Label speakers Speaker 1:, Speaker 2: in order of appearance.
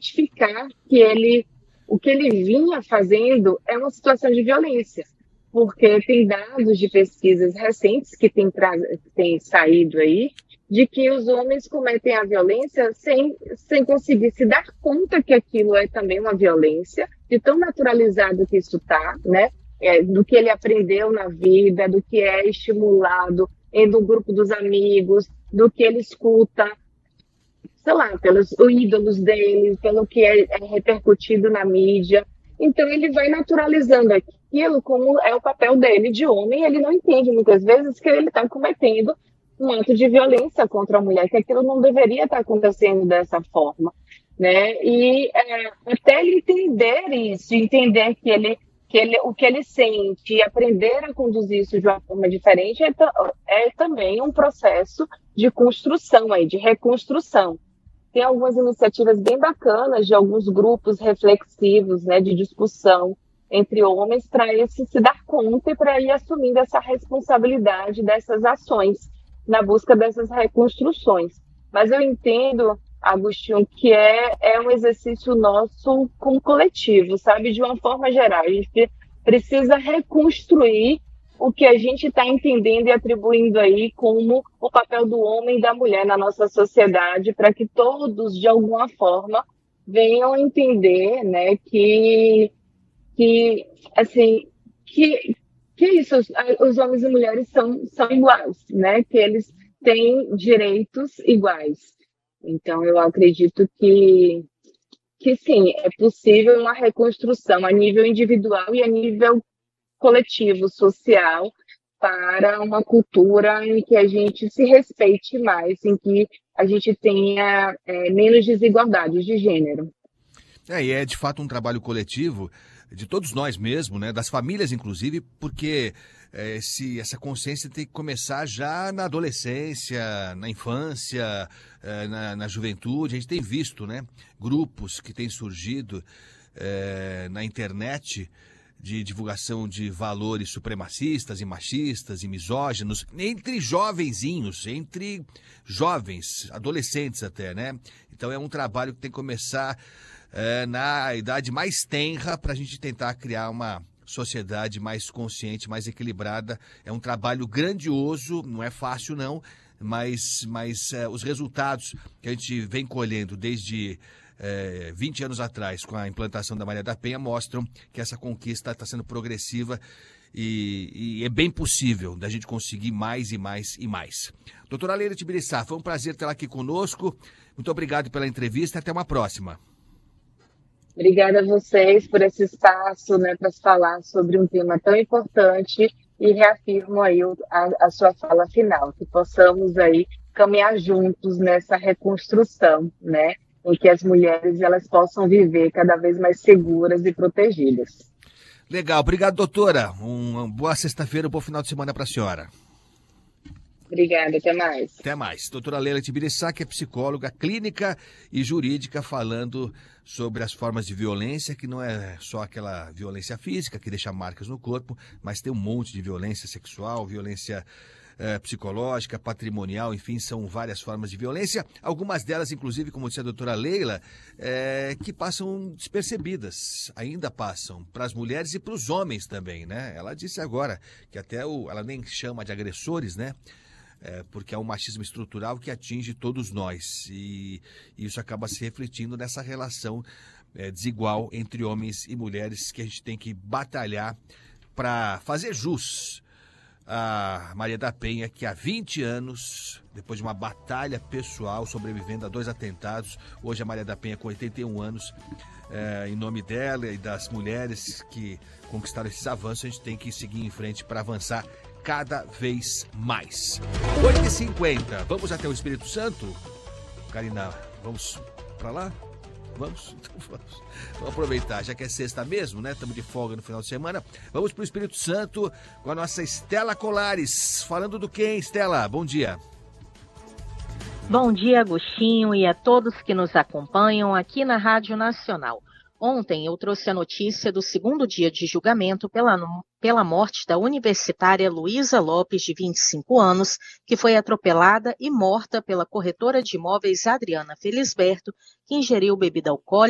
Speaker 1: identificar que o que ele vinha fazendo é uma situação de violência, porque tem dados de pesquisas recentes que têm saído aí, de que os homens cometem a violência sem conseguir se dar conta que aquilo é também uma violência, de tão naturalizado que isso está, né? Do que ele aprendeu na vida, do que é estimulado do grupo dos amigos, do que ele escuta, sei lá, pelos ídolos dele, pelo que é repercutido na mídia. Então ele vai naturalizando aquilo como é o papel dele de homem, ele não entende muitas vezes que ele está cometendo um ato de violência contra a mulher, que aquilo não deveria estar acontecendo dessa forma, né? E até ele entender isso, entender o que ele sente e aprender a conduzir isso de uma forma diferente é também um processo de construção aí, de reconstrução. Tem algumas iniciativas bem bacanas de alguns grupos reflexivos, né, de discussão entre homens para esse se dar conta e para ir assumindo essa responsabilidade dessas ações na busca dessas reconstruções. Mas eu entendo, Agostinho, que é um exercício nosso como coletivo, sabe? De uma forma geral. A gente precisa reconstruir o que a gente está entendendo e atribuindo aí como o papel do homem e da mulher na nossa sociedade, para que todos, de alguma forma, venham entender, né, assim, que isso, os homens e mulheres são iguais, né, que eles têm direitos iguais. Então, eu acredito que sim, é possível uma reconstrução a nível individual e a nível coletivo, social, para uma cultura em que a gente se respeite mais, em que a gente tenha menos desigualdades de gênero.
Speaker 2: E é de fato um trabalho coletivo de todos nós mesmos, né, das famílias inclusive, porque essa consciência tem que começar já na adolescência, na infância, na juventude. A gente tem visto, né, grupos que têm surgido na internet de divulgação de valores supremacistas e machistas e misóginos entre jovenzinhos, entre jovens, adolescentes até, né? Então é um trabalho que tem que começar na idade mais tenra para a gente tentar criar uma sociedade mais consciente, mais equilibrada. É um trabalho grandioso, não é fácil não, mas os resultados que a gente vem colhendo desde 20 anos atrás, com a implantação da Maria da Penha, mostram que essa conquista está sendo progressiva e é bem possível da gente conseguir mais e mais e mais. Doutora Leila Tibiriçá, foi um prazer tê-la aqui conosco. Muito obrigado pela entrevista e até uma próxima.
Speaker 1: Obrigada a vocês por esse espaço, né, para falar sobre um tema tão importante e reafirmo aí a sua fala final, que possamos aí caminhar juntos nessa reconstrução, né, em que as mulheres elas possam viver cada vez mais seguras e protegidas.
Speaker 2: Legal, obrigado, doutora. Uma boa sexta-feira, um bom final de semana para a senhora.
Speaker 1: Obrigada, até mais.
Speaker 2: Até mais. Doutora Leila Tibiriçá, que é psicóloga clínica e jurídica, falando sobre as formas de violência, que não é só aquela violência física que deixa marcas no corpo, mas tem um monte de violência sexual, violência psicológica, patrimonial, enfim, são várias formas de violência, algumas delas, inclusive, como disse a doutora Leila, que passam despercebidas, ainda passam para as mulheres e para os homens também, né? Ela disse agora que até ela nem chama de agressores, né? Porque é um machismo estrutural que atinge todos nós e isso acaba se refletindo nessa relação desigual entre homens e mulheres que a gente tem que batalhar para fazer jus a Maria da Penha, que há 20 anos, depois de uma batalha pessoal, sobrevivendo a 2 atentados, hoje a Maria da Penha com 81 anos, em nome dela e das mulheres que conquistaram esses avanços, a gente tem que seguir em frente para avançar cada vez mais. 8h50, vamos até o Espírito Santo? Karina, vamos para lá? Vamos? Então vamos. Vamos aproveitar, já que é sexta mesmo, né? Estamos de folga no final de semana. Vamos para o Espírito Santo com a nossa Estela Colares. Falando do quê, Estela? Bom dia.
Speaker 3: Bom dia, Agostinho, e a todos que nos acompanham aqui na Rádio Nacional. Ontem eu trouxe a notícia do segundo dia de julgamento pela morte da universitária Luísa Lopes, de 25 anos, que foi atropelada e morta pela corretora de imóveis Adriana Felisberto, que ingeriu bebida alcoólica